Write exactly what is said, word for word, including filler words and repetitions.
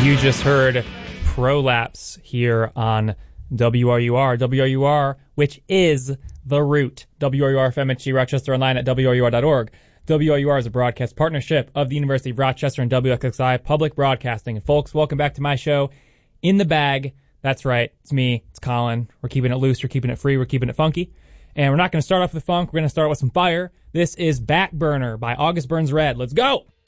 You just heard Prolapse here on W R U R. W R U R, which is The Root. W R U R F M H G Rochester online at W R U R dot org. W R U R is a broadcast partnership of the University of Rochester and W X X I Public Broadcasting. And folks, welcome back to my show, In the Bag. That's right. It's me. It's Colin. We're keeping it loose. We're keeping it free. We're keeping it funky. And we're not going to start off with funk. We're going to start with some fire. This is Back Burner by August Burns Red. Let's go!